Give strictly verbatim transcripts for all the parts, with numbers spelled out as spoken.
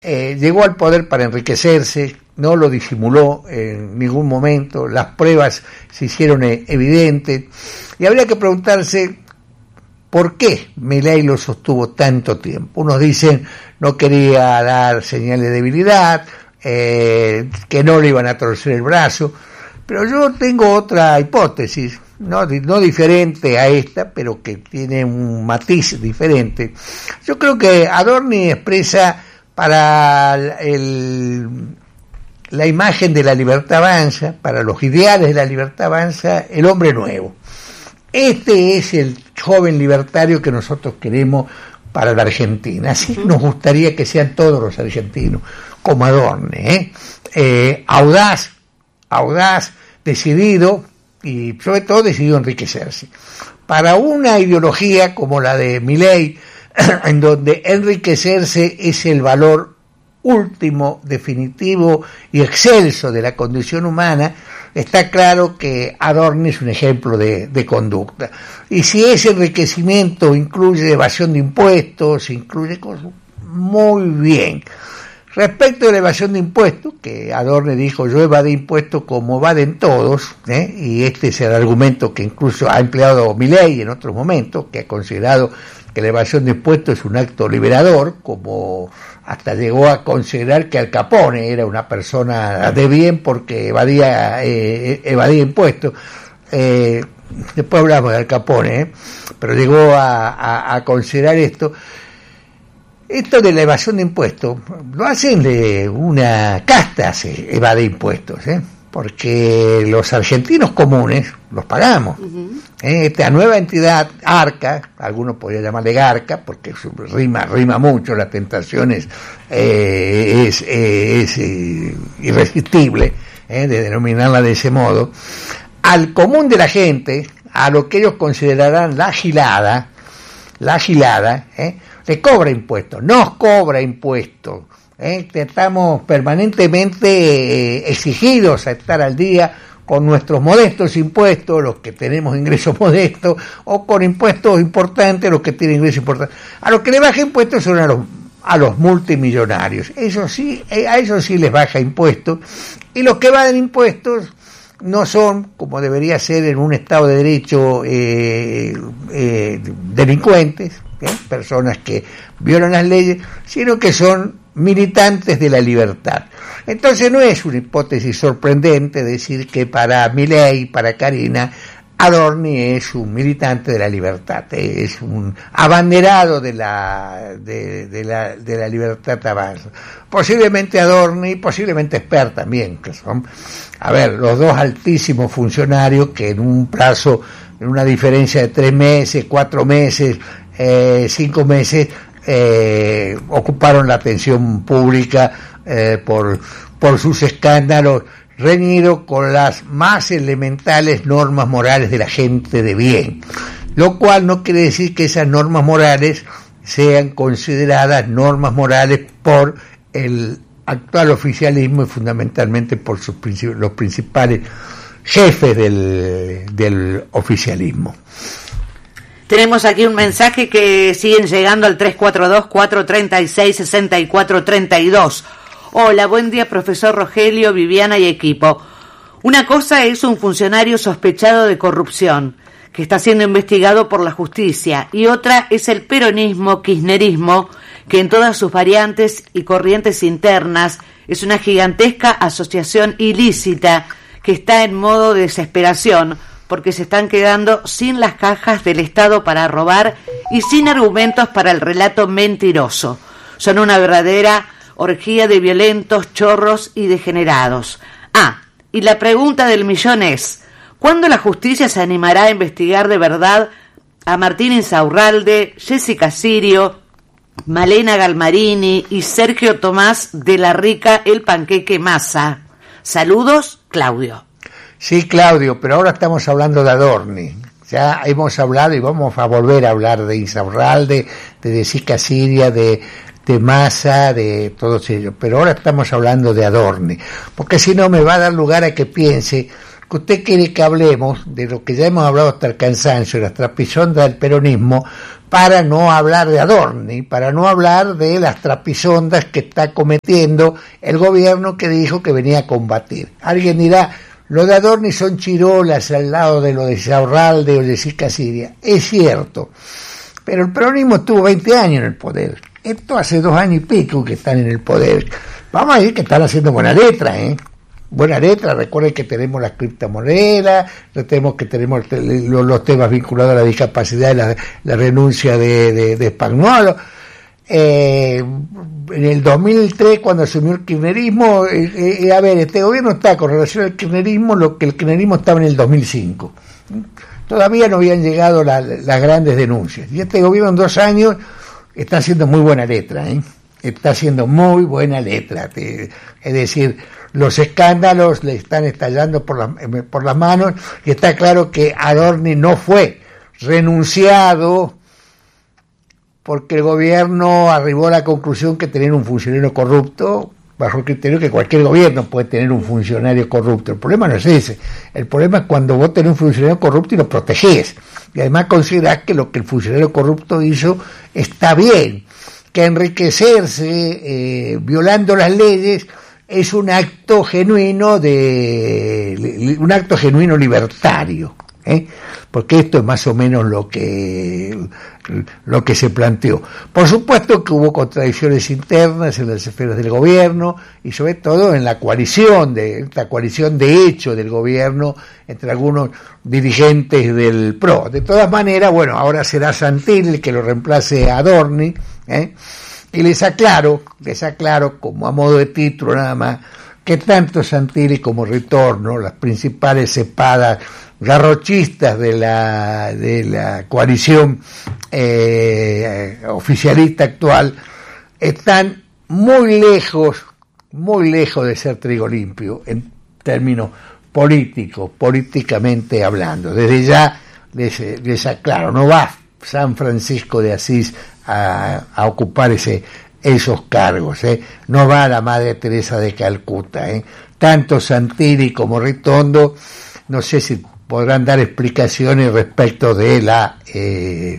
eh, llegó al poder para enriquecerse, no lo disimuló en ningún momento, las pruebas se hicieron evidentes, y habría que preguntarse por qué Milei lo sostuvo tanto tiempo. Unos dicen no quería dar señales de debilidad, eh, que no le iban a torcer el brazo, pero yo tengo otra hipótesis, no, no diferente a esta, pero que tiene un matiz diferente. Yo creo que Adorni expresa para el, la imagen de la libertad avanza, para los ideales de la libertad avanza, el hombre nuevo. Este es el joven libertario que nosotros queremos para la Argentina. Así nos gustaría que sean todos los argentinos, como Adorni, ¿eh? Eh, audaz, audaz, decidido y sobre todo decidido a enriquecerse. Para una ideología como la de Milei, en donde enriquecerse es el valor último, definitivo y excelso de la condición humana, está claro que Adorni es un ejemplo de, de conducta. Y si ese enriquecimiento incluye evasión de impuestos, incluye cosas, muy bien. Respecto de la evasión de impuestos, que Adorni dijo, yo evadí impuestos como evaden todos, ¿eh? Y este es el argumento que incluso ha empleado Milei en otros momentos, que ha considerado que la evasión de impuestos es un acto liberador, como hasta llegó a considerar que Al Capone era una persona de bien porque evadía, eh, evadía impuestos. Eh, después hablamos de Al Capone, ¿eh? Pero llegó a, a, a considerar esto. Esto de la evasión de impuestos lo hacen de una casta, se evade impuestos, ¿eh? Porque los argentinos comunes los pagamos. Uh-huh. ¿Eh? Esta nueva entidad, Arca, algunos podrían llamarle Garca, porque rima rima mucho, la tentación es, eh, es, eh, es eh, irresistible, ¿eh? De denominarla de ese modo, al común de la gente, a lo que ellos considerarán la gilada, la gilada, ¿eh? Le cobra impuestos, nos cobra impuestos. ¿Eh? Estamos permanentemente eh, exigidos a estar al día con nuestros modestos impuestos, los que tenemos ingresos modestos, o con impuestos importantes, los que tienen ingresos importantes. A los que le baja impuestos son a los, a los multimillonarios. Eso sí, eh, a eso sí les baja impuestos. Y los que evaden impuestos no son, como debería ser en un Estado de Derecho, eh, eh, delincuentes, ¿eh? Personas que violan las leyes, sino que son militantes de la libertad. Entonces no es una hipótesis sorprendente decir que para Milei, para Karina, Adorni es un militante de la libertad, es un abanderado de la de, de la de la libertad avanza. Posiblemente Adorni, posiblemente Esper también, que son, a ver, los dos altísimos funcionarios que en un plazo, en una diferencia de tres meses, cuatro meses, eh, cinco meses, eh, ocuparon la atención pública eh, por por sus escándalos, reñido con las más elementales normas morales de la gente de bien, lo cual no quiere decir que esas normas morales sean consideradas normas morales por el actual oficialismo y fundamentalmente por sus princip- los principales jefes del, del oficialismo. Tenemos aquí un mensaje que siguen llegando al tres cuatro dos, cuatro tres seis, seis cuatro tres dos. Hola, buen día, profesor Rogelio, Viviana y equipo. Una cosa es un funcionario sospechado de corrupción, que está siendo investigado por la justicia, y otra es el peronismo, kirchnerismo, que en todas sus variantes y corrientes internas es una gigantesca asociación ilícita que está en modo de desesperación, porque se están quedando sin las cajas del Estado para robar y sin argumentos para el relato mentiroso. Son una verdadera orgía de violentos, chorros y degenerados. Ah, y la pregunta del millón es, ¿cuándo la justicia se animará a investigar de verdad a Martín Insaurralde, Jessica Sirio, Malena Galmarini y Sergio Tomás de la Rica El Panqueque Massa? Saludos, Claudio. Sí, Claudio, pero ahora estamos hablando de Adorni. Ya hemos hablado y vamos a volver a hablar de Insaurralde, de Jessica Siria, de de Massa, de todos ellos, pero ahora estamos hablando de Adorni, porque si no me va a dar lugar a que piense que usted quiere que hablemos de lo que ya hemos hablado hasta el cansancio, las trapisondas del peronismo, para no hablar de Adorni, para no hablar de las trapisondas que está cometiendo el gobierno que dijo que venía a combatir. Alguien dirá, lo de Adorni son chirolas al lado de lo de Saurralde o de Sica Siria. Es cierto, pero el peronismo estuvo veinte años en el poder. Esto hace dos años y pico que están en el poder. Vamos a decir que están haciendo buena letra, ¿eh? Buena letra. Recuerden que tenemos las criptomonedas, tenemos que tenemos los, los temas vinculados a la discapacidad y la, la renuncia de, de, de Spagnuolo. Eh, en el dos mil tres, cuando asumió el kirchnerismo, eh, eh, a ver, este gobierno está con relación al kirchnerismo lo que el kirchnerismo estaba en el dos mil cinco. Todavía no habían llegado la, las grandes denuncias. Y este gobierno en dos años está haciendo muy buena letra, ¿eh? Está haciendo muy buena letra. Te, es decir, los escándalos le están estallando por, la, por las manos, y está claro que Adorni no fue renunciado porque el gobierno arribó a la conclusión que tener un funcionario corrupto, bajo el criterio que cualquier gobierno puede tener un funcionario corrupto. El problema no es ese. El problema es cuando vos tenés un funcionario corrupto y lo protegés. Y además considerás que lo que el funcionario corrupto hizo está bien. Que enriquecerse eh, violando las leyes es un acto genuino de un acto genuino libertario, ¿eh? Porque esto es más o menos lo que lo que se planteó. Por supuesto que hubo contradicciones internas en las esferas del gobierno y sobre todo en la coalición de esta coalición de hecho del gobierno entre algunos dirigentes del P R O. De todas maneras, bueno, ahora será Santilli el que lo reemplace a Adorni, ¿eh? Y les aclaro, les aclaro como a modo de título nada más, que tanto Santilli como Ritorno, las principales cepadas garrochistas de la de la coalición eh, oficialista actual, están muy lejos, muy lejos de ser trigo limpio en términos políticos, políticamente hablando. Desde ya les, les aclaro, no va San Francisco de Asís a, a ocupar ese esos cargos, ¿eh? No va la Madre Teresa de Calcuta, ¿eh? Tanto Santilli como Ritondo, no sé si podrán dar explicaciones respecto de la eh,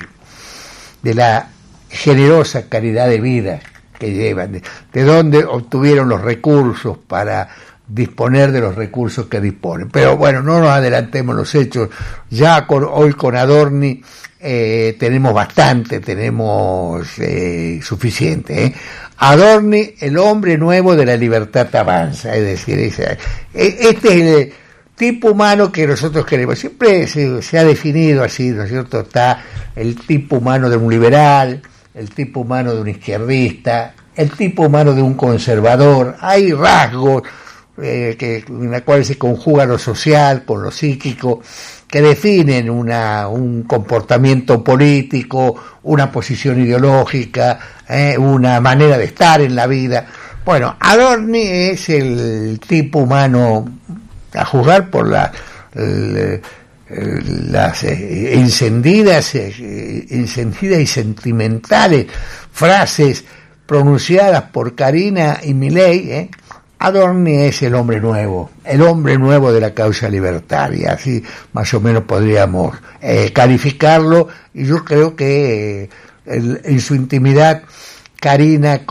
de la generosa calidad de vida que llevan, de, de dónde obtuvieron los recursos para disponer de los recursos que disponen. Pero bueno, no nos adelantemos los hechos. Ya con, hoy con Adorni eh, tenemos bastante, tenemos eh, suficiente. ¿eh? Adorni, el hombre nuevo de la libertad avanza, es decir, ese, este es el tipo humano que nosotros queremos. Siempre se, se ha definido así, ¿no es cierto? Está el tipo humano de un liberal, el tipo humano de un izquierdista, el tipo humano de un conservador. Hay rasgos eh, que, en la cual se conjuga lo social con lo psíquico, que definen una, un comportamiento político, una posición ideológica, eh, una manera de estar en la vida. Bueno, Adorni es el tipo humano, a juzgar por la, el, el, las eh, encendidas, eh, encendidas y sentimentales frases pronunciadas por Karina y Milei, eh, Adorni es el hombre nuevo, el hombre nuevo de la causa libertaria, así más o menos podríamos eh, calificarlo, y yo creo que eh, el, en su intimidad, Karina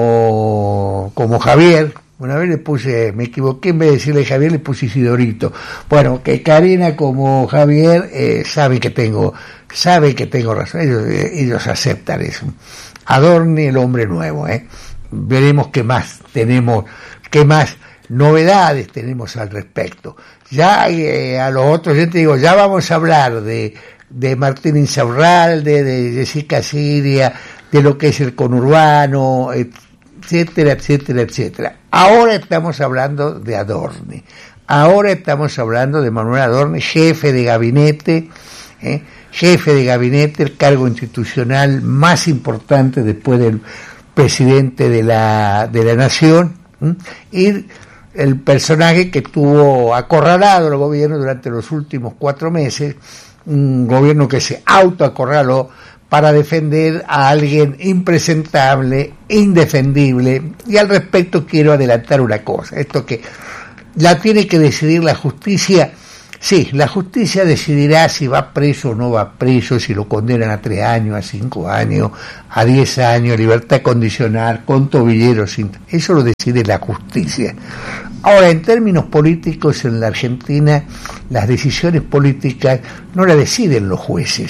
como, como Javier, una vez le puse, me equivoqué, en vez de decirle Javier le puse Isidorito, bueno, que Karina como Javier eh, sabe que tengo, sabe que tengo razón, ellos, eh, ellos aceptan eso. Adorni el hombre nuevo, eh. Veremos qué más tenemos, qué más novedades tenemos al respecto. Ya eh, a los otros, yo te digo, ya vamos a hablar de, de Martín Insaurralde, de Jessica Siria, de lo que es el conurbano, etcétera, etcétera, etcétera. Ahora estamos hablando de Adorni. Ahora estamos hablando de Manuel Adorni, jefe de gabinete, ¿eh? jefe de gabinete, el cargo institucional más importante después del presidente de la de la nación, ¿eh? y el personaje que tuvo acorralado el gobierno durante los últimos cuatro meses, un gobierno que se autoacorraló para defender a alguien impresentable, indefendible, y al respecto quiero adelantar una cosa, esto que la tiene que decidir la justicia Sí, la justicia decidirá si va preso o no va preso, si lo condenan a tres años, a cinco años, a diez años, libertad condicional, con tobilleros, sin... eso lo decide la justicia. Ahora, en términos políticos, en la Argentina, las decisiones políticas no las deciden los jueces,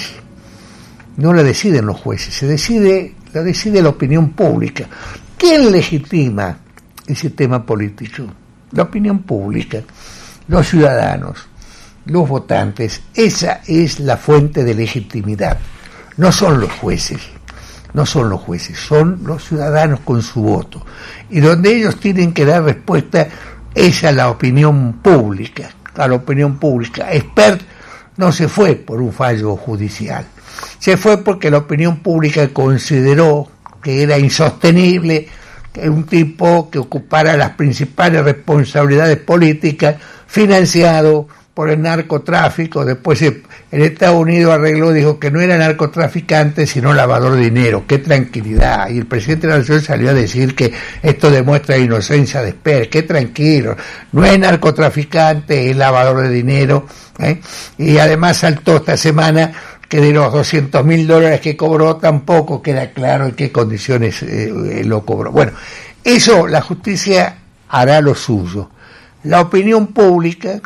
no las deciden los jueces, se decide, la decide la opinión pública. ¿Quién legitima el sistema político? La opinión pública, los ciudadanos, los votantes. Esa es la fuente de legitimidad. No son los jueces, no son los jueces, son los ciudadanos con su voto. Y donde ellos tienen que dar respuesta es a la opinión pública, a la opinión pública. Espert no se fue por un fallo judicial, se fue porque la opinión pública consideró que era insostenible que un tipo que ocupara las principales responsabilidades políticas, financiado por el narcotráfico. Después en Estados Unidos arregló, dijo que no era narcotraficante sino lavador de dinero. ¡Qué tranquilidad! Y el presidente de la Nación salió a decir que esto demuestra inocencia de Espert. ¡Qué tranquilo! No es narcotraficante, es lavador de dinero, ¿eh? Y además saltó esta semana que de los doscientos mil dólares que cobró tampoco queda claro en qué condiciones eh, lo cobró. Bueno, eso la justicia hará lo suyo. La opinión pública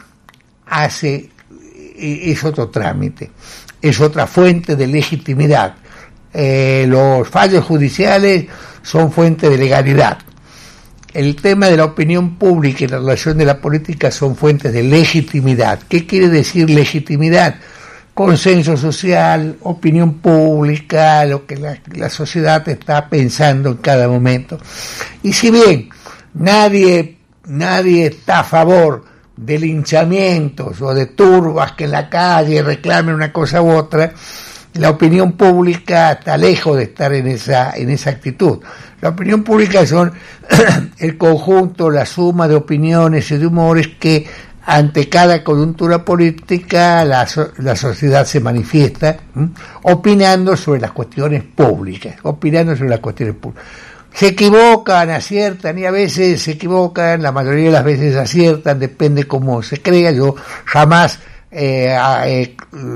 hace, es otro trámite, es otra fuente de legitimidad. Eh, los fallos judiciales son fuente de legalidad. El tema de la opinión pública y la relación de la política son fuentes de legitimidad. ¿Qué quiere decir legitimidad? Consenso social, opinión pública, lo que la, la sociedad está pensando en cada momento. Y si bien nadie, nadie está a favor de linchamientos o de turbas que en la calle reclamen una cosa u otra, la opinión pública está lejos de estar en esa, en esa actitud. La opinión pública son el conjunto, la suma de opiniones y de humores que ante cada coyuntura política la, la sociedad se manifiesta, ¿m? opinando sobre las cuestiones públicas, opinando sobre las cuestiones públicas. Se equivocan, aciertan y a veces se equivocan, la mayoría de las veces aciertan, depende cómo se crea. Yo jamás eh, eh,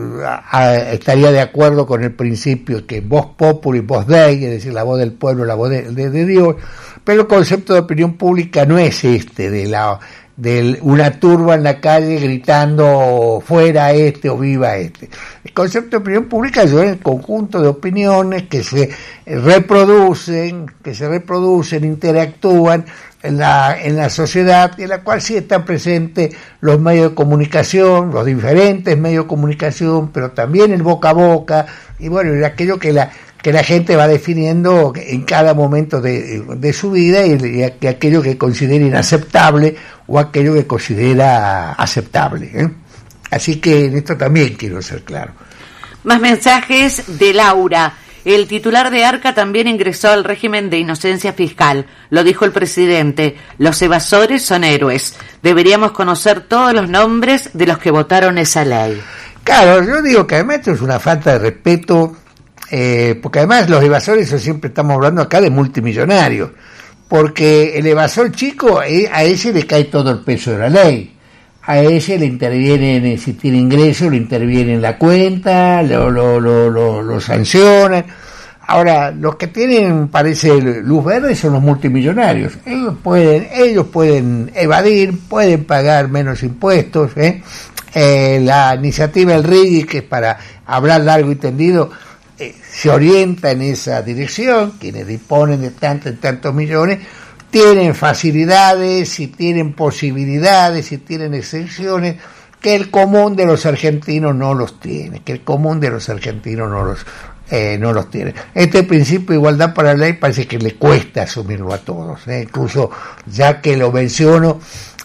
eh, estaría de acuerdo con el principio que vox populi, vox dei, es decir, la voz del pueblo, la voz de, de, de Dios, pero el concepto de opinión pública no es este, de la de una turba en la calle gritando fuera este o viva este. El concepto de opinión pública es el conjunto de opiniones que se reproducen, que se reproducen, interactúan en la, en la sociedad, en la cual sí están presentes los medios de comunicación, los diferentes medios de comunicación, pero también el boca a boca, y bueno, y aquello que la que la gente va definiendo en cada momento de, de su vida y, y aquello que considera inaceptable o aquello que considera aceptable, ¿eh? Así que en esto también quiero ser claro. Más mensajes de Laura. El titular de Arca también ingresó al régimen de inocencia fiscal. Lo dijo el presidente. Los evasores son héroes. Deberíamos conocer todos los nombres de los que votaron esa ley. Claro, yo digo que además esto es una falta de respeto. Eh, porque además los evasores, eso siempre estamos hablando acá de multimillonarios, porque el evasor chico, eh, a ese le cae todo el peso de la ley, a ese le interviene, si tiene ingreso, le interviene en la cuenta, lo, lo, lo, lo, lo sancionan. Ahora, los que tienen, parece, luz verde son los multimillonarios. Ellos pueden, ellos pueden evadir, pueden pagar menos impuestos, ¿eh? Eh, la iniciativa del R I G I, que es para hablar largo y tendido, se orienta en esa dirección. Quienes disponen de tantos y tantos millones tienen facilidades y tienen posibilidades y tienen exenciones que el común de los argentinos no los tiene, que el común de los argentinos no los eh, no los tiene. Este principio de igualdad para la ley parece que le cuesta asumirlo a todos, ¿eh? Incluso, ya que lo menciono,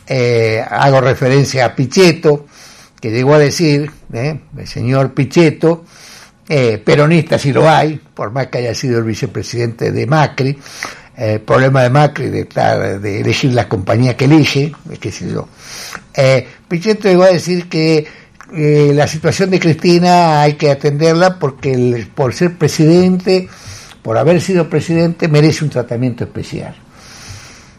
eh, hago referencia a Pichetto, que llegó a decir, ¿eh? el señor Pichetto, Eh, peronista si lo hay, por más que haya sido el vicepresidente de Macri, el eh, problema de Macri de, estar, de elegir la compañía que elige, qué sé yo. Eh, Pichetto llegó a decir que eh, la situación de Cristina hay que atenderla porque el, por ser presidente, por haber sido presidente, merece un tratamiento especial.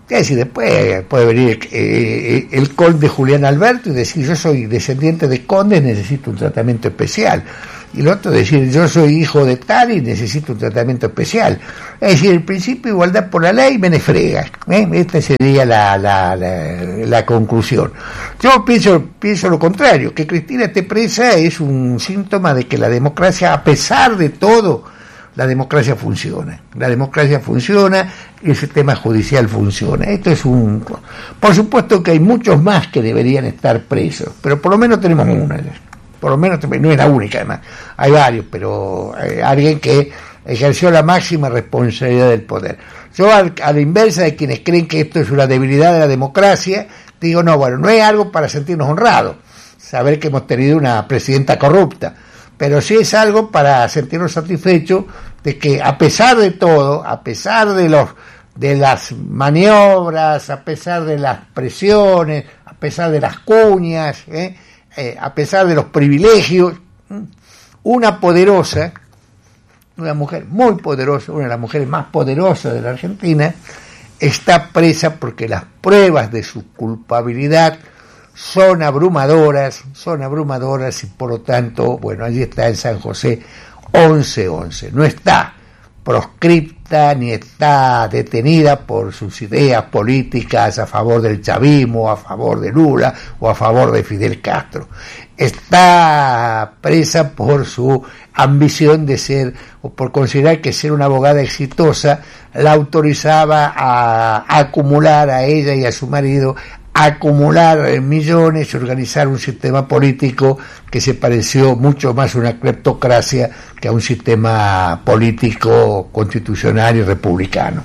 Es decir, después puede venir eh, el conde Julián Alberto y decir, yo soy descendiente de condes, necesito un tratamiento especial. Y el otro decir, yo soy hijo de tal y necesito un tratamiento especial. Es decir, el principio de igualdad por la ley me nefrega. ¿eh? Esta sería la, la, la, la conclusión. Yo pienso, pienso lo contrario, que Cristina esté presa es un síntoma de que la democracia, a pesar de todo, la democracia funciona, la democracia funciona y el sistema judicial funciona. Esto es un... Por supuesto que hay muchos más que deberían estar presos, pero por lo menos tenemos una, por lo menos no es la única además, hay varios, pero hay alguien que ejerció la máxima responsabilidad del poder. Yo a, a la inversa de quienes creen que esto es una debilidad de la democracia, digo, no, bueno, no es algo para sentirnos honrados, saber que hemos tenido una presidenta corrupta, pero sí es algo para sentirnos satisfechos de que a pesar de todo, a pesar de los de las maniobras, a pesar de las presiones, a pesar de las cuñas, ¿eh? Eh, a pesar de los privilegios, una poderosa, una mujer muy poderosa, una de las mujeres más poderosas de la Argentina, está presa porque las pruebas de su culpabilidad son abrumadoras, son abrumadoras y por lo tanto, bueno, allí está en San José once once. No está proscripta ni está detenida por sus ideas políticas a favor del chavismo, a favor de Lula o a favor de Fidel Castro. Está presa por su ambición de ser, o por considerar que ser una abogada exitosa la autorizaba a, a acumular a ella y a su marido acumular millones y organizar un sistema político que se pareció mucho más a una cleptocracia que a un sistema político constitucional y republicano.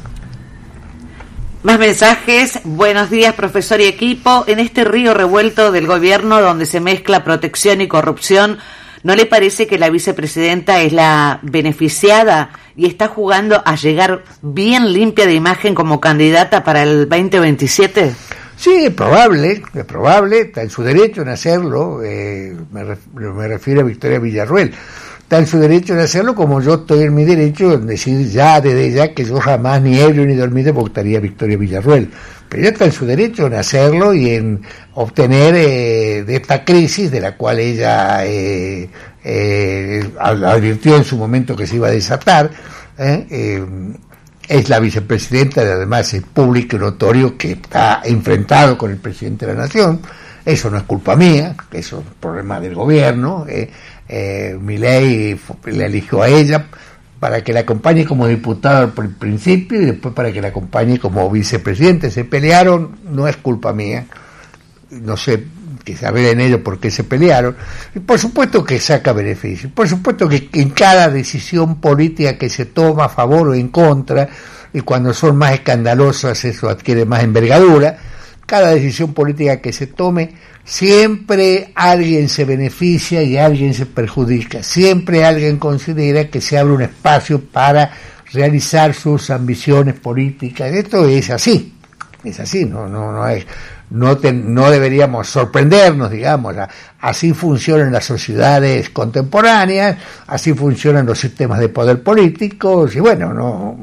Más mensajes. Buenos días, profesor y equipo. En este río revuelto del gobierno donde se mezcla protección y corrupción, ¿no le parece que la vicepresidenta es la beneficiada y está jugando a llegar bien limpia de imagen como candidata para el veinte veintisiete? Sí, es probable, es probable, está en su derecho en hacerlo, eh, me, ref, me refiero a Victoria Villarruel, está en su derecho en hacerlo como yo estoy en mi derecho en decir ya desde ya que yo jamás ni ebrio ni dormido votaría a Victoria Villarruel, pero ella está en su derecho en hacerlo y en obtener eh, de esta crisis de la cual ella eh, eh, advirtió en su momento que se iba a desatar, eh, eh, es la vicepresidenta, además es público y notorio que está enfrentado con el presidente de la Nación. Eso no es culpa mía, eso es un problema del gobierno. Eh, eh, Milei le eligió a ella para que la acompañe como diputada por el principio y después para que la acompañe como vicepresidente. Se pelearon, no es culpa mía, no sé, que saber en ello por qué se pelearon, y por supuesto que saca beneficio, por supuesto que en cada decisión política que se toma a favor o en contra, y cuando son más escandalosas eso adquiere más envergadura, cada decisión política que se tome, siempre alguien se beneficia y alguien se perjudica, siempre alguien considera que se abre un espacio para realizar sus ambiciones políticas. Esto es así, es así, no, no, no es... No, te, no deberíamos sorprendernos, digamos, así funcionan las sociedades contemporáneas, así funcionan los sistemas de poder políticos, y bueno, no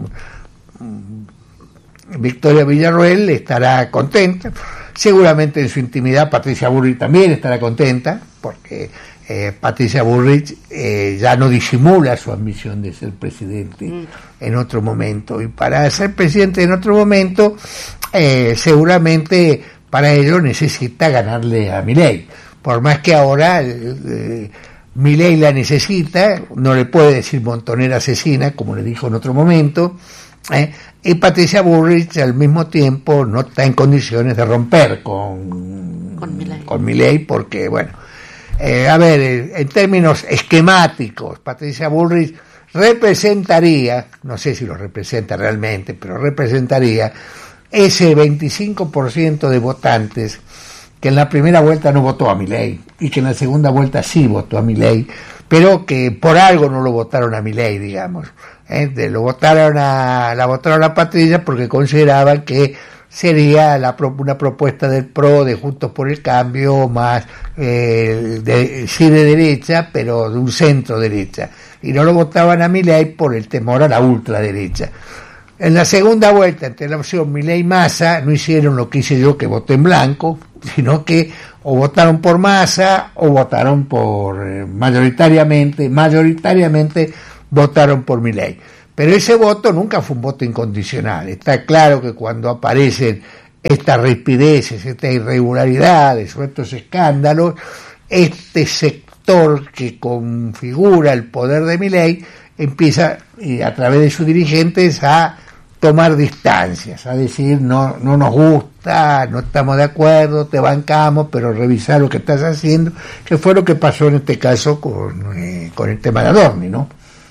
Victoria Villarruel estará contenta, seguramente en su intimidad Patricia Bullrich también estará contenta, porque eh, Patricia Bullrich eh, ya no disimula su ambición de ser presidente mm. en otro momento, y para ser presidente en otro momento, eh, seguramente para ello necesita ganarle a Milei, por más que ahora eh, Milei la necesita, no le puede decir montonera asesina, como le dijo en otro momento, eh, y Patricia Bullrich al mismo tiempo no está en condiciones de romper con, con Milei, con Milei porque, bueno, eh, a ver, en términos esquemáticos, Patricia Bullrich representaría, no sé si lo representa realmente, pero representaría ese veinticinco por ciento de votantes que en la primera vuelta no votó a Milei y que en la segunda vuelta sí votó a Milei, pero que por algo no lo votaron a Milei, digamos, ¿eh? De, lo votaron a, la votaron a Patricia porque consideraban que sería la, una propuesta del P R O, de Juntos por el Cambio, más eh, de, sí de derecha, pero de un centro derecha, y no lo votaban a Milei por el temor a la ultraderecha. En la segunda vuelta, entre la opción Milei-Massa, no hicieron lo que hice yo, que voté en blanco, sino que o votaron por Massa o votaron por, eh, mayoritariamente, mayoritariamente votaron por Milei. Pero ese voto nunca fue un voto incondicional. Está claro que cuando aparecen estas rispideces, estas irregularidades o estos escándalos, este sector que configura el poder de Milei empieza, eh, a través de sus dirigentes, a tomar distancias, a decir no no nos gusta, no estamos de acuerdo, te bancamos, pero revisar lo que estás haciendo, que fue lo que pasó en este caso con, eh, con el tema de Adorni, ¿no?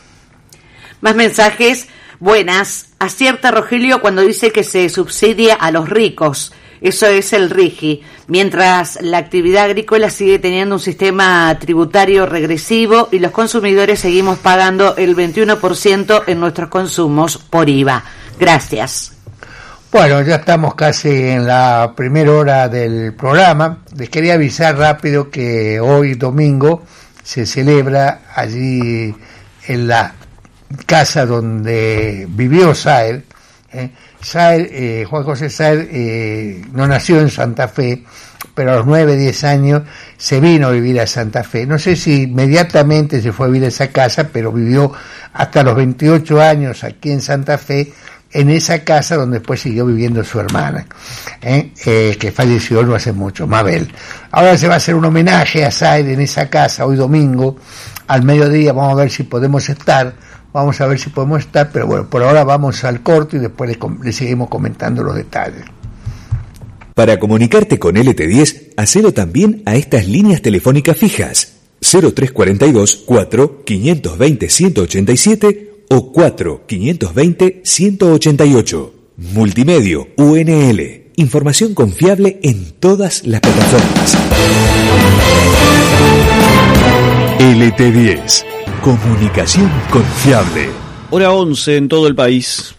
Más mensajes. Buenas. Acierta Rogelio cuando dice que se subsidia a los ricos. Eso es el RIGI. Mientras la actividad agrícola sigue teniendo un sistema tributario regresivo y los consumidores seguimos pagando el veintiuno por ciento en nuestros consumos por I V A. Gracias. Bueno, ya estamos casi en la primera hora del programa. Les quería avisar rápido que hoy domingo se celebra allí en la casa donde vivió Saer. Eh, Saer, eh, Juan José Saer eh, no nació en Santa Fe, pero a los nueve, diez años se vino a vivir a Santa Fe. No sé si inmediatamente se fue a vivir a esa casa, pero vivió hasta los veintiocho años aquí en Santa Fe, en esa casa donde después siguió viviendo su hermana, eh, eh, que falleció no hace mucho, Mabel. Ahora se va a hacer un homenaje a Saer en esa casa hoy domingo, al mediodía. Vamos a ver si podemos estar, vamos a ver si podemos estar, pero bueno, por ahora vamos al corte y después le, le seguimos comentando los detalles. Para comunicarte con L T diez, hacelo también a estas líneas telefónicas fijas: cero tres cuatro dos, cuatro, cinco dos cero, uno ocho siete o cuatro, cinco dos cero, uno ocho ocho. Multimedio U N L. Información confiable en todas las plataformas. L T diez. Comunicación confiable. Hora once en todo el país.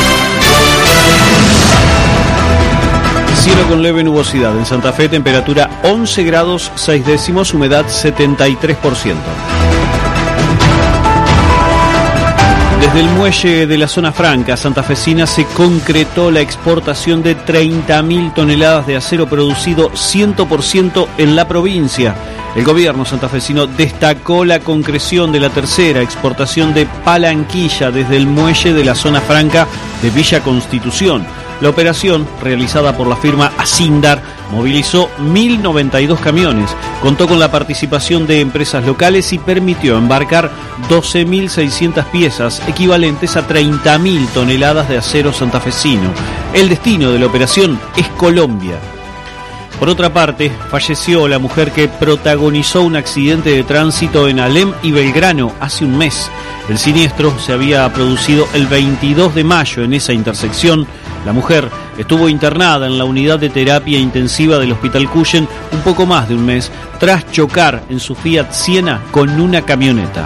Cielo con leve nubosidad. En Santa Fe, temperatura once grados seis décimos, humedad setenta y tres por ciento. Desde el muelle de la zona franca santafesina se concretó la exportación de treinta mil toneladas de acero producido cien por ciento en la provincia. El gobierno santafesino destacó la concreción de la tercera exportación de palanquilla desde el muelle de la zona franca de Villa Constitución. La operación, realizada por la firma Asindar, movilizó mil noventa y dos camiones, contó con la participación de empresas locales y permitió embarcar doce mil seiscientas piezas, equivalentes a treinta mil toneladas de acero santafesino. El destino de la operación es Colombia. Por otra parte, falleció la mujer que protagonizó un accidente de tránsito en Alem y Belgrano hace un mes. El siniestro se había producido el veintidós de mayo en esa intersección. La mujer estuvo internada en la unidad de terapia intensiva del Hospital Cuyen un poco más de un mes tras chocar en su Fiat Siena con una camioneta.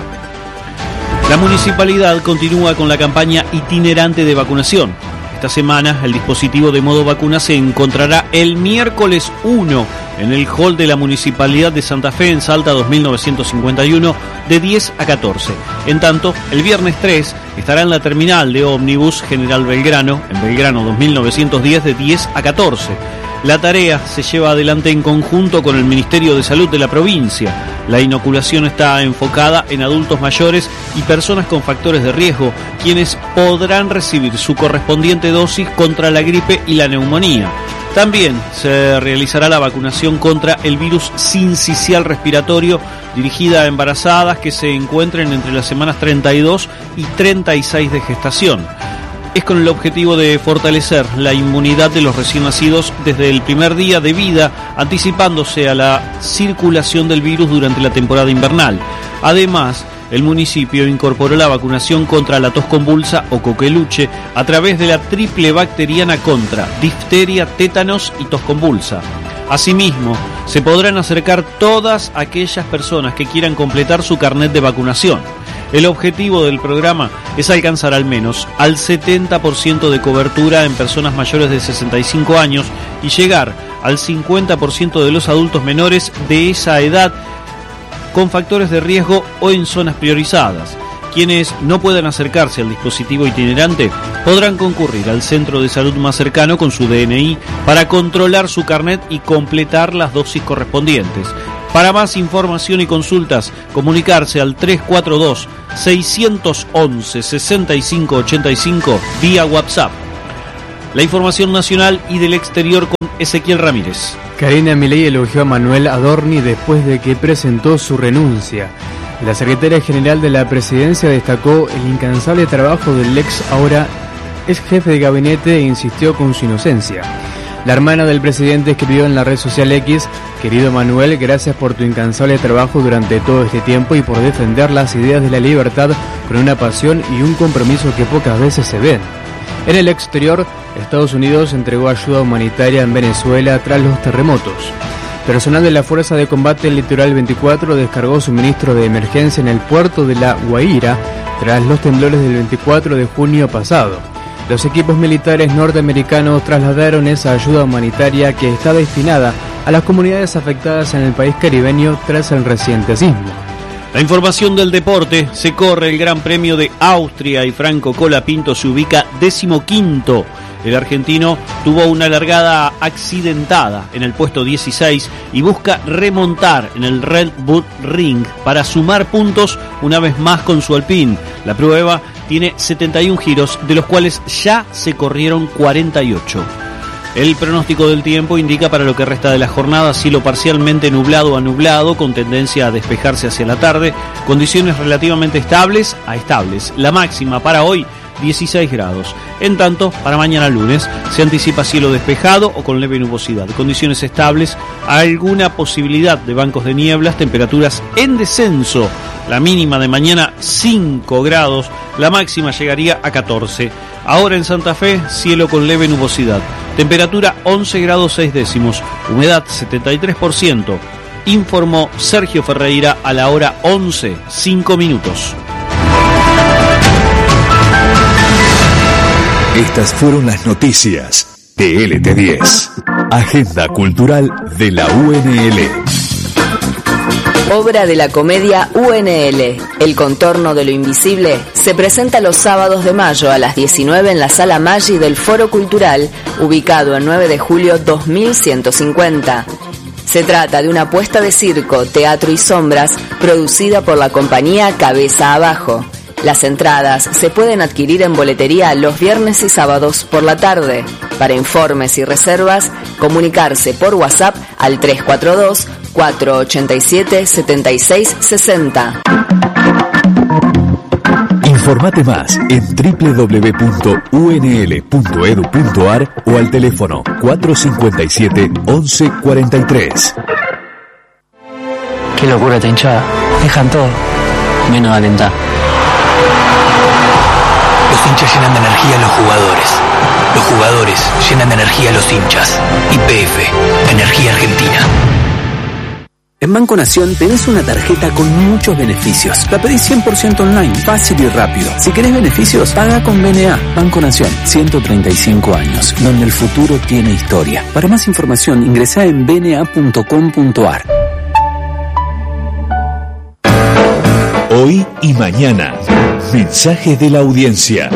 La municipalidad continúa con la campaña itinerante de vacunación. Esta semana el dispositivo de modo vacuna se encontrará el miércoles uno en el hall de la Municipalidad de Santa Fe en Salta dos mil novecientos cincuenta y uno de diez a catorce. En tanto, el viernes tres estará en la terminal de ómnibus General Belgrano, en Belgrano dos mil novecientos diez de diez a catorce. La tarea se lleva adelante en conjunto con el Ministerio de Salud de la provincia. La inoculación está enfocada en adultos mayores y personas con factores de riesgo, quienes podrán recibir su correspondiente dosis contra la gripe y la neumonía. También se realizará la vacunación contra el virus sincicial respiratorio, dirigida a embarazadas que se encuentren entre las semanas treinta y dos y treinta y seis de gestación. Es con el objetivo de fortalecer la inmunidad de los recién nacidos desde el primer día de vida, anticipándose a la circulación del virus durante la temporada invernal. Además, el municipio incorporó la vacunación contra la tos convulsa o coqueluche a través de la triple bacteriana contra difteria, tétanos y tos convulsa. Asimismo, se podrán acercar todas aquellas personas que quieran completar su carnet de vacunación. El objetivo del programa es alcanzar al menos al setenta por ciento de cobertura en personas mayores de sesenta y cinco años y llegar al cincuenta por ciento de los adultos menores de esa edad con factores de riesgo o en zonas priorizadas. Quienes no puedan acercarse al dispositivo itinerante podrán concurrir al centro de salud más cercano con su D N I para controlar su carnet y completar las dosis correspondientes. Para más información y consultas, comunicarse al tres cuatro dos, seis once, seis cinco ocho cinco vía WhatsApp. La información nacional y del exterior con Ezequiel Ramírez. Karina Milei elogió a Manuel Adorni después de que presentó su renuncia. La secretaria general de la presidencia destacó el incansable trabajo del ex ahora ex jefe de gabinete e insistió con su inocencia. La hermana del presidente escribió en la red social X: querido Manuel, gracias por tu incansable trabajo durante todo este tiempo y por defender las ideas de la libertad con una pasión y un compromiso que pocas veces se ven. En el exterior, Estados Unidos entregó ayuda humanitaria en Venezuela tras los terremotos. Personal de la Fuerza de Combate Litoral veinticuatro descargó suministro de emergencia en el puerto de La Guaira tras los temblores del veinticuatro de junio pasado. Los equipos militares norteamericanos trasladaron esa ayuda humanitaria que está destinada a las comunidades afectadas en el país caribeño tras el reciente sismo. La información del deporte: se corre el Gran Premio de Austria y Franco Colapinto se ubica decimoquinto. El argentino tuvo una largada accidentada en el puesto dieciséis y busca remontar en el Red Bull Ring para sumar puntos una vez más con su Alpine. La prueba tiene setenta y uno giros, de los cuales ya se corrieron cuarenta y ocho. El pronóstico del tiempo indica para lo que resta de la jornada cielo parcialmente nublado a nublado con tendencia a despejarse hacia la tarde, condiciones relativamente estables a estables. La máxima para hoy dieciséis grados. En tanto, para mañana lunes se anticipa cielo despejado o con leve nubosidad, condiciones estables, alguna posibilidad de bancos de nieblas, temperaturas en descenso. La mínima de mañana cinco grados, la máxima llegaría a catorce. Ahora en Santa Fe, cielo con leve nubosidad, temperatura once grados seis décimos, humedad setenta y tres por ciento. Informó Sergio Ferreira a la hora once, cinco minutos. Estas fueron las noticias de L T diez. Agenda cultural de la U N L. Obra de la comedia U N L, El contorno de lo invisible, se presenta los sábados de mayo a las diecinueve en la Sala Maggi del Foro Cultural, ubicado en nueve de julio dos mil ciento cincuenta. Se trata de una puesta de circo, teatro y sombras, producida por la compañía Cabeza Abajo. Las entradas se pueden adquirir en boletería los viernes y sábados por la tarde. Para informes y reservas, comunicarse por WhatsApp al tres cuatro dos, cuatro ocho siete, siete seis seis cero. Informate más en doble u doble u doble u punto u n l punto e d u punto a r o al teléfono cuatro cinco siete, once cuarenta y tres. Qué locura esta hinchada. Dejan todo, menos alentar. Los hinchas llenan de energía a los jugadores. Los jugadores llenan de energía a los hinchas. Y P F, Energía Argentina. En Banco Nación tenés una tarjeta con muchos beneficios. La pedís cien por ciento online, fácil y rápido. Si querés beneficios, paga con B N A. Banco Nación, ciento treinta y cinco años, donde el futuro tiene historia. Para más información, ingresá en b n a punto com punto a r. Hoy y mañana. Mensaje de la audiencia.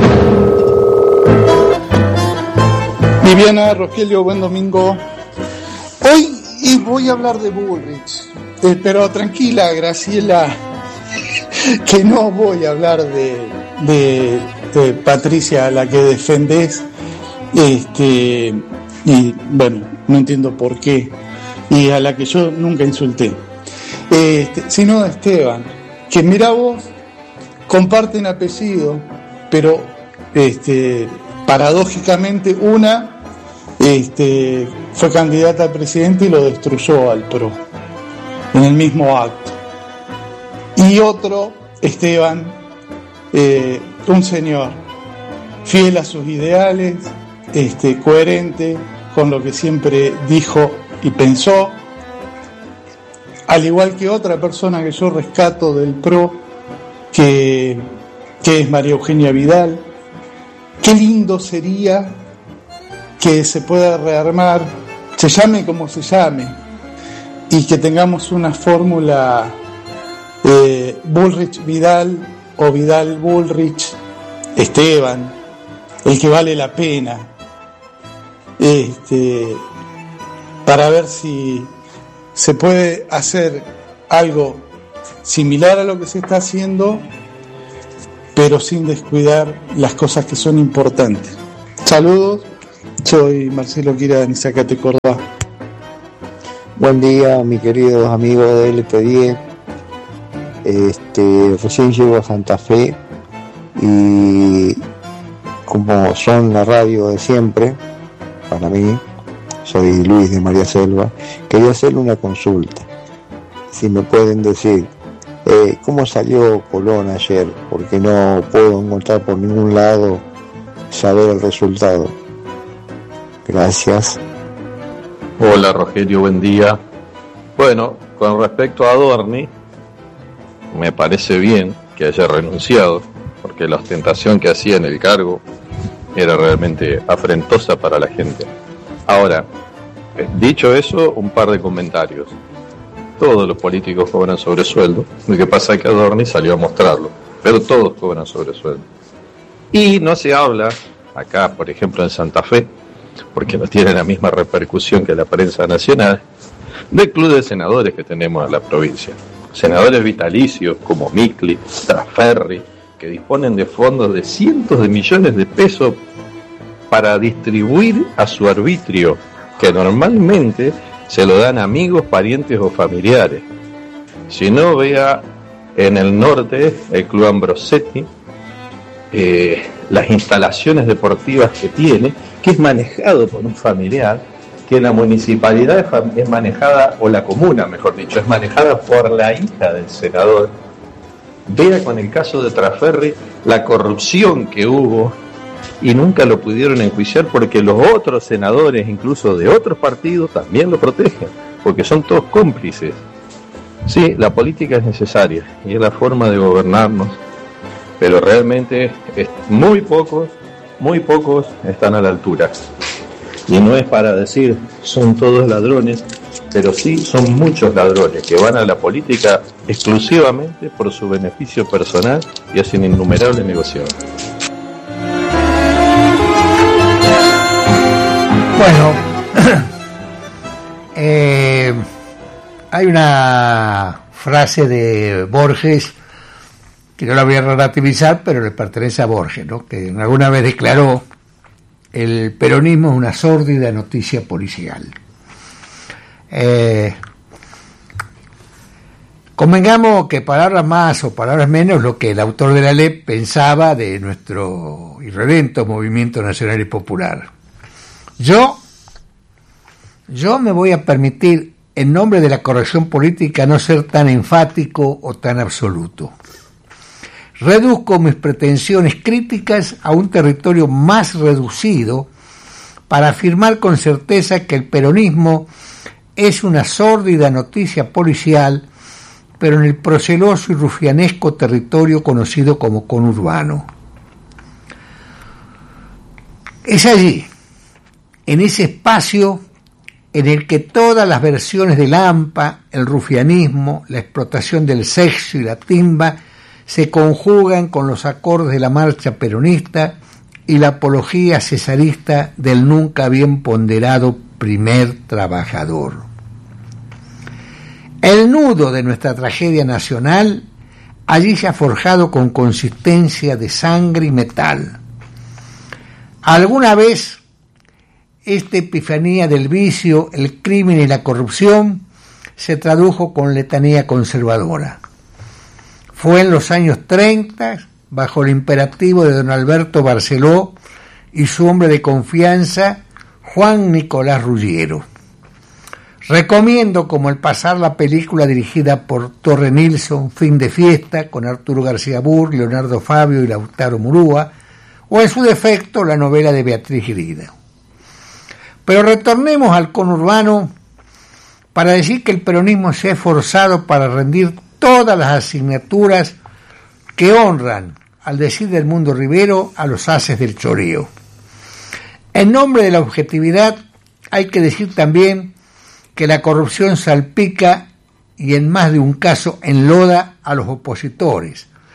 Viviana, Rogelio, buen domingo. Hoy y voy a hablar de Bullrich, eh, pero tranquila, Graciela, que no voy a hablar de, de, de Patricia, a la que defendés, este, y bueno, no entiendo por qué, y a la que yo nunca insulté, este, sino de Esteban, que mira vos, comparten apellido, pero este, paradójicamente una este, fue candidata a presidente y lo destruyó al P R O en el mismo acto. Y otro, Esteban, eh, un señor fiel a sus ideales, este, coherente con lo que siempre dijo y pensó, al igual que otra persona que yo rescato del P R O, que, que es María Eugenia Vidal. Qué lindo sería que se pueda rearmar, se llame como se llame, y que tengamos una fórmula eh, Bullrich Vidal o Vidal Bullrich, Esteban, el que vale la pena, este, para ver si se puede hacer algo similar a lo que se está haciendo, pero sin descuidar las cosas que son importantes. Saludos, soy Marcelo Quira de Anizacate, Córdoba. Buen día, mis queridos amigos de L T diez. Este, recién llego a Santa Fe y como son la radio de siempre, para mí, soy Luis de María Selva, quería hacerle una consulta. Si me pueden decir, eh, ¿cómo salió Colón ayer? Porque no puedo encontrar por ningún lado saber el resultado. Gracias. Hola Rogelio, buen día. Bueno, con respecto a Adorni, me parece bien que haya renunciado, porque la ostentación que hacía en el cargo era realmente afrentosa para la gente. Ahora, dicho eso, un par de comentarios. Todos los políticos cobran sobresueldo, lo que pasa es que Adorni salió a mostrarlo, pero todos cobran sobresueldo. Y no se habla, acá por ejemplo en Santa Fe, porque no tiene la misma repercusión que la prensa nacional, del club de senadores que tenemos en la provincia. Senadores vitalicios como Micli, Traferri, que disponen de fondos de cientos de millones de pesos para distribuir a su arbitrio, que normalmente se lo dan amigos, parientes o familiares. Si no, vea en el norte el club Ambrosetti, eh, las instalaciones deportivas que tiene, que es manejado por un familiar, que la municipalidad es manejada, o la comuna mejor dicho, es manejada por la hija del senador. Vea con el caso de Traferri la corrupción que hubo y nunca lo pudieron enjuiciar porque los otros senadores, incluso de otros partidos, también lo protegen, porque son todos cómplices. Sí, la política es necesaria y es la forma de gobernarnos, pero realmente es muy pocos, muy pocos están a la altura. Y no es para decir son todos ladrones, pero sí son muchos ladrones que van a la política exclusivamente por su beneficio personal y hacen innumerables negocios. Bueno, eh, hay una frase de Borges que no la voy a relativizar, pero le pertenece a Borges, ¿no? Que alguna vez declaró: el peronismo es una sórdida noticia policial. Eh, convengamos que palabras más o palabras menos lo que el autor de la ley pensaba de nuestro irredento movimiento nacional y popular. Yo, yo me voy a permitir, en nombre de la corrección política, no ser tan enfático o tan absoluto. Reduzco mis pretensiones críticas a un territorio más reducido para afirmar con certeza que el peronismo es una sórdida noticia policial, pero en el proceloso y rufianesco territorio conocido como conurbano. Es allí, en ese espacio en el que todas las versiones del AMPA, el rufianismo, la explotación del sexo y la timba se conjugan con los acordes de la marcha peronista y la apología cesarista del nunca bien ponderado primer trabajador. El nudo de nuestra tragedia nacional allí se ha forjado con consistencia de sangre y metal. Alguna vez esta epifanía del vicio, el crimen y la corrupción se tradujo con letanía conservadora. Fue en los años treinta, bajo el imperativo de don Alberto Barceló y su hombre de confianza, Juan Nicolás Ruggiero. Recomiendo como el pasar la película dirigida por Torre Nilsson, Fin de Fiesta, con Arturo García Burr, Leonardo Fabio y Lautaro Murúa, o en su defecto la novela de Beatriz Grida. Pero retornemos al conurbano para decir que el peronismo se ha esforzado para rendir todas las asignaturas que honran, al decir del Mundo Rivero, a los haces del choreo. En nombre de la objetividad hay que decir también que la corrupción salpica y en más de un caso enloda a los opositores,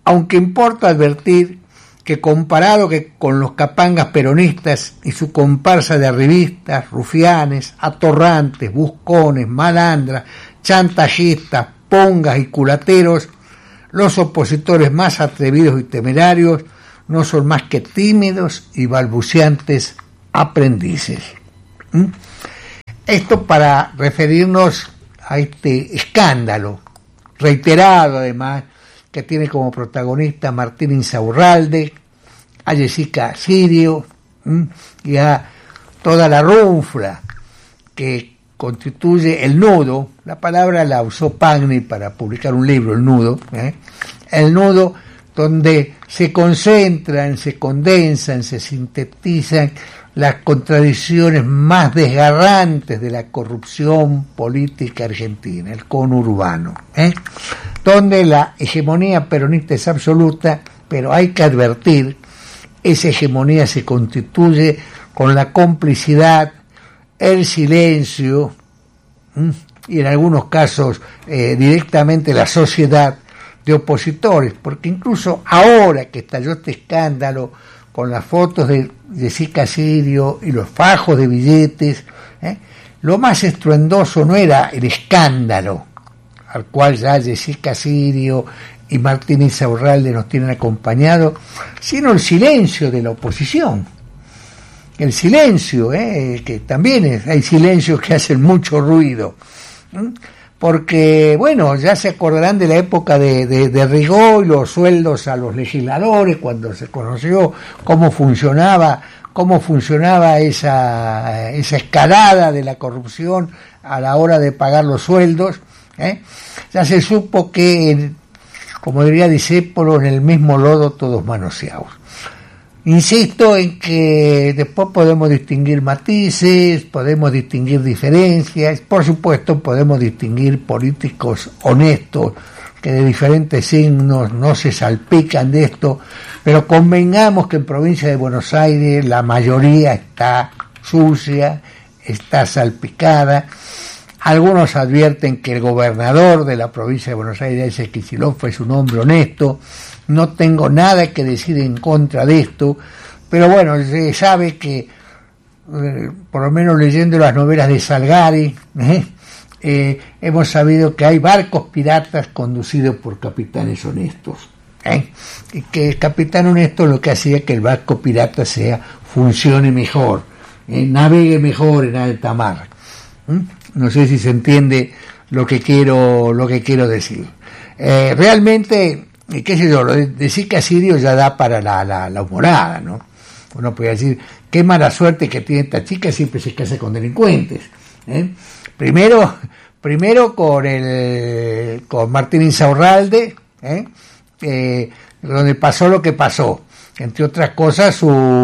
aunque importa advertir que comparado que con los capangas peronistas y su comparsa de arribistas, rufianes, atorrantes, buscones, malandras, chantajistas, pongas y culateros, los opositores más atrevidos y temerarios no son más que tímidos y balbuceantes aprendices. ¿Mm? Esto para referirnos a este escándalo, reiterado además, que tiene como protagonista a Martín Insaurralde, a Jessica Sirio, ¿m? y a toda la runfla que constituye el nudo. La palabra la usó Pagni para publicar un libro, El Nudo, ¿eh? el nudo donde se concentran, se condensan, se sintetizan las contradicciones más desgarrantes de la corrupción política argentina, el conurbano, ¿eh? donde la hegemonía peronista es absoluta, pero hay que advertir, esa hegemonía se constituye con la complicidad, el silencio, ¿m? y en algunos casos eh, directamente la sociedad de opositores, porque incluso ahora que estalló este escándalo con las fotos de Jessica Sirio y los fajos de billetes, ¿eh? lo más estruendoso no era el escándalo al cual ya Jessica Sirio y Martín Insaurralde nos tienen acompañado, sino el silencio de la oposición. El silencio, ¿eh? que también es, hay silencios que hacen mucho ruido. ¿Mm? Porque, bueno, ya se acordarán de la época de, de, de Rigó y los sueldos a los legisladores, cuando se conoció cómo funcionaba, cómo funcionaba esa, esa escalada de la corrupción a la hora de pagar los sueldos, ¿eh? Ya se supo que, como diría Discépolo, en el mismo lodo todos manoseados. Insisto en que después podemos distinguir matices, podemos distinguir diferencias, por supuesto podemos distinguir políticos honestos que de diferentes signos no se salpican de esto, pero convengamos que en provincia de Buenos Aires la mayoría está sucia, está salpicada. Algunos advierten que el gobernador de la provincia de Buenos Aires, ese Kicillof, es un hombre honesto. No tengo nada que decir en contra de esto, pero bueno, se sabe que, eh, por lo menos leyendo las novelas de Salgari, ¿eh? Eh, hemos sabido que hay barcos piratas conducidos por capitanes honestos, ¿eh? y que el capitán honesto lo que hacía que el barco pirata sea funcione mejor, ¿eh? navegue mejor en alta mar. ¿Mm? No sé si se entiende lo que quiero lo que quiero decir. Eh, realmente, qué sé yo, lo de decir que Sirio ya da para la, la, la humorada, ¿no? Uno puede decir, qué mala suerte que tiene esta chica, siempre se casa con delincuentes, ¿eh? Primero, primero con el con Martín Insaurralde, ¿eh? Eh, donde pasó lo que pasó, entre otras cosas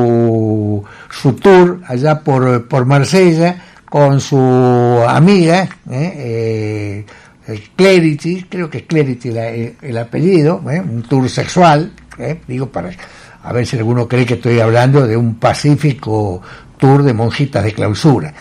su su tour allá por por Marsella con su amiga, eh, eh, Clerici, creo que es Clerici la, el, el apellido, eh, un tour sexual, eh, digo para a ver si alguno cree que estoy hablando de un pacífico tour de monjitas de clausura,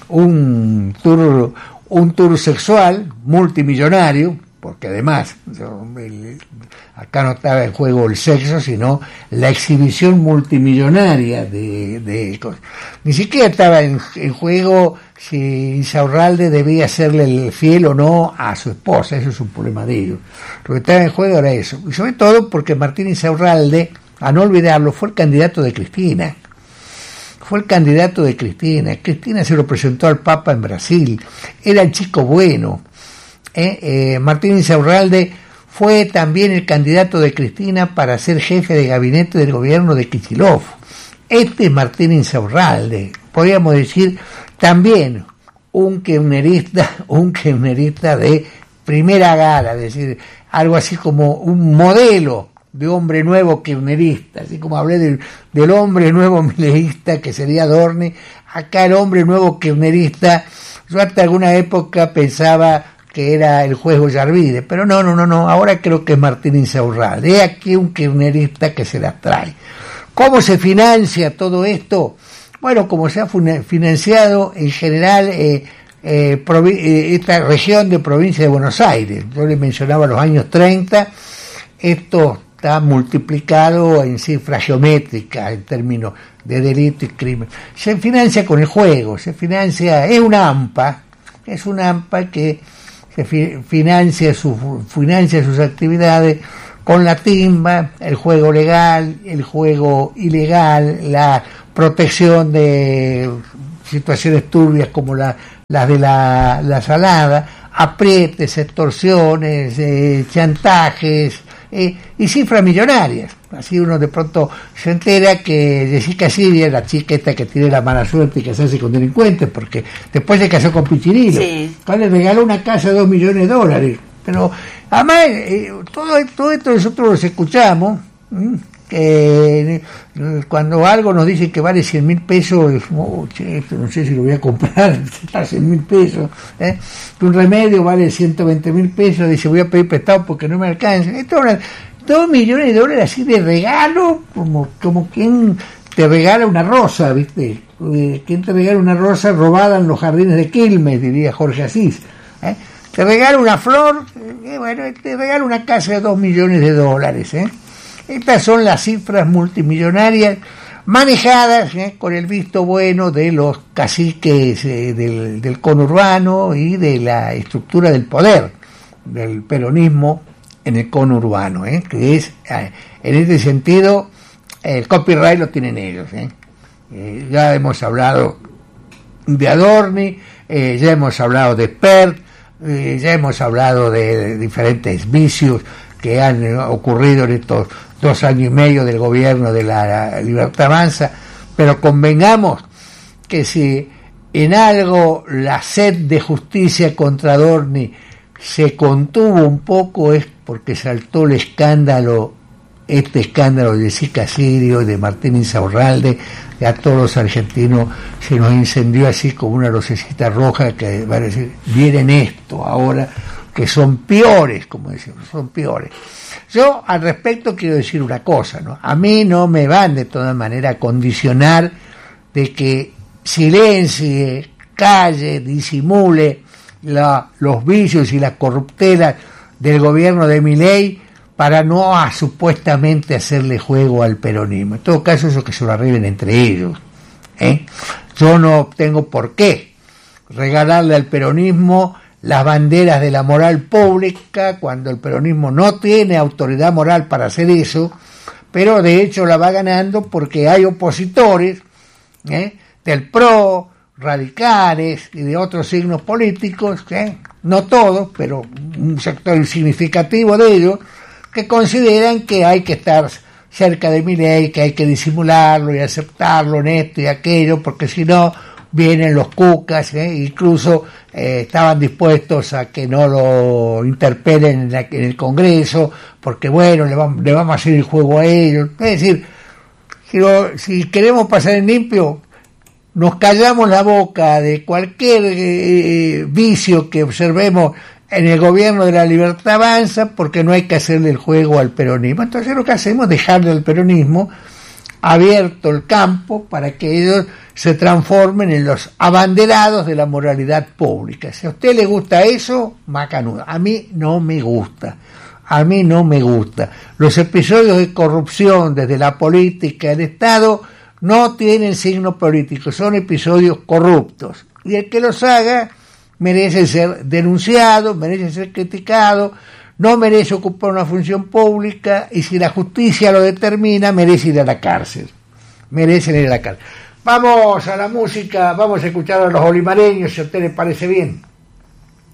un tour un tour sexual multimillonario, porque además yo, el, acá no estaba en juego el sexo, sino la exhibición multimillonaria de, de cosas. Ni siquiera estaba en, en juego si Insaurralde debía serle el fiel o no a su esposa, eso es un problema de ellos. Lo que estaba en juego era eso, y sobre todo porque Martín Insaurralde, a no olvidarlo, fue el candidato de Cristina. Fue el candidato de Cristina. Cristina se lo presentó al Papa en Brasil. Era el chico bueno. Eh, eh, Martín Insaurralde fue también el candidato de Cristina para ser jefe de gabinete del gobierno de Kicillof. Este es Martín Insaurralde, podríamos decir también un kirchnerista, un kirchnerista de primera gala, es decir, algo así como un modelo de hombre nuevo kirchnerista, así como hablé del, del hombre nuevo mileísta que sería Adorni, acá el hombre nuevo kirchnerista, yo hasta alguna época pensaba que era el juez Ollarvide, pero no, no, no, no, ahora creo que es Martín Insaurralde. He aquí un kirchnerista que se las trae. ¿Cómo se financia todo esto? Bueno, como se ha financiado en general eh, eh, provi- eh, esta región de provincia de Buenos Aires. Yo les mencionaba los años treinta, estos está multiplicado en cifras geométricas en términos de delito y crimen. Se financia con el juego, se financia, es una AMPA, es una AMPA que se fi, financia, su, financia sus actividades con la timba, el juego legal, el juego ilegal, la protección de situaciones turbias como la, las de la, la salada, aprietes, extorsiones, eh, chantajes eh, y cifras millonarias. Así uno de pronto se entera que Jessica Siria, la chica esta que tiene la mala suerte y casarse con delincuentes, porque después se casó con Pichirilo, sí. Le regaló una casa de dos millones de dólares. Pero además eh, todo, todo esto nosotros los escuchamos, ¿m? que eh, cuando algo nos dicen que vale cien mil pesos, oh, che, esto no sé si lo voy a comprar, está cien mil pesos, ¿eh? Un remedio vale ciento veinte mil pesos, dice voy a pedir prestado porque no me alcanza. Esto es dos millones de dólares así de regalo, como, como quien te regala una rosa, ¿viste? Eh, quien te regala una rosa robada en los jardines de Quilmes, diría Jorge Asís, ¿eh? Te regala una flor, eh, bueno, te regala una casa de dos millones de dólares, ¿eh? Estas son las cifras multimillonarias manejadas ¿eh? con el visto bueno de los caciques eh, del, del conurbano y de la estructura del poder del peronismo en el conurbano, ¿eh? que es, eh, en este sentido, el copyright lo tienen ellos. ¿eh? Eh, ya hemos hablado de Adorni, eh, ya hemos hablado de Pert, eh, ya hemos hablado de, de diferentes vicios que han eh, ocurrido en estos dos años y medio del gobierno de la Libertad Avanza, pero convengamos que si en algo la sed de justicia contra Adorni se contuvo un poco es porque saltó el escándalo, este escándalo de Jessica Sirio y de Martín Insaurralde, que a todos los argentinos se nos incendió así como una lucecita roja que va a decir, vienen esto ahora, que son peores, como decimos, son peores. Yo al respecto quiero decir una cosa, ¿no? A mí no me van de todas maneras a condicionar de que silencie, calle, disimule la, los vicios y las corruptelas del gobierno de Milei para no a, supuestamente hacerle juego al peronismo. En todo caso, eso que se lo arreglen entre ellos. ¿eh? Yo no tengo por qué regalarle al peronismo las banderas de la moral pública cuando el peronismo no tiene autoridad moral para hacer eso, pero de hecho la va ganando porque hay opositores ¿eh? del P R O, radicales y de otros signos políticos, ¿eh? no todos, pero un sector significativo de ellos, que consideran que hay que estar cerca de Milei, que hay que disimularlo y aceptarlo en esto y aquello, porque si no vienen los cucas, ¿eh? incluso eh, estaban dispuestos a que no lo interpelen en, la, en el Congreso, porque bueno, le vamos, le vamos a hacer el juego a ellos. Es decir, si, lo, si queremos pasar en limpio, nos callamos la boca de cualquier eh, vicio que observemos en el gobierno de la Libertad Avanza, porque no hay que hacerle el juego al peronismo. Entonces lo que hacemos es dejarle al peronismo abierto el campo para que ellos se transformen en los abanderados de la moralidad pública. Si a usted le gusta eso, macanudo. A mí no me gusta. A mí no me gusta. Los episodios de corrupción desde la política del Estado no tienen signo político, son episodios corruptos. Y el que los haga merece ser denunciado, merece ser criticado, no merece ocupar una función pública y si la justicia lo determina, merece ir a la cárcel. Merece ir a la cárcel. Vamos a la música, vamos a escuchar a los olimareños, si a usted le parece bien.